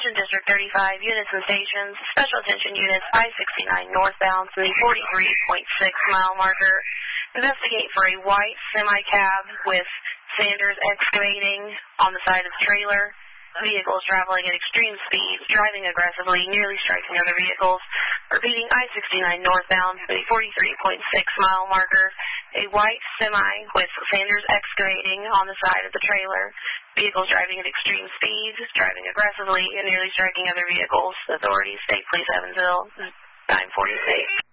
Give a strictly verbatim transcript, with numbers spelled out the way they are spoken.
Attention District thirty-five, units and stations, special attention units, I sixty-nine northbound to the forty-three point six mile marker. Investigate for a white semi-cab with Sanders Excavating on the side of the trailer. Vehicles traveling at extreme speed, driving aggressively, nearly striking other vehicles. Repeating, I sixty-nine northbound to the forty-three point six mile marker. A white semi with Sanders Excavating on the side of the trailer. Vehicles driving at extreme speeds, driving aggressively, and nearly striking other vehicles. Authorities, State Police Evansville, nine forty-six.